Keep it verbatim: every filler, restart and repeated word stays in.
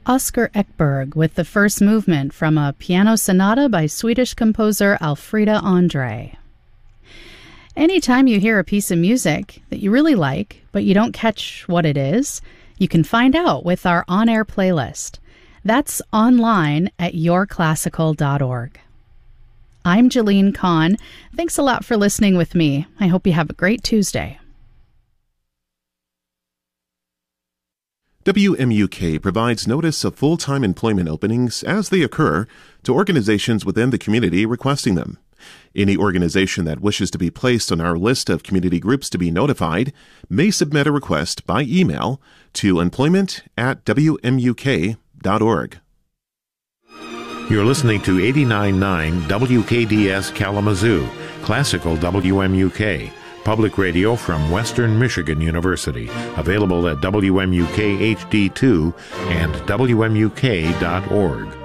Oscar Ekberg with the first movement from a piano sonata by Swedish composer Alfreda Andre. Anytime you hear a piece of music that you really like, but you don't catch what it is, you can find out with our on-air playlist. That's online at your classical dot org. I'm Jalene Kahn. Thanks a lot for listening with me. I hope you have a great Tuesday. W M U K provides notice of full-time employment openings as they occur to organizations within the community requesting them. Any organization that wishes to be placed on our list of community groups to be notified may submit a request by email to employment at w m u k dot org. You're listening to eighty-nine point nine W K D S Kalamazoo, Classical W M U K, public radio from Western Michigan University, available at W M U K H D two and w m u k dot org.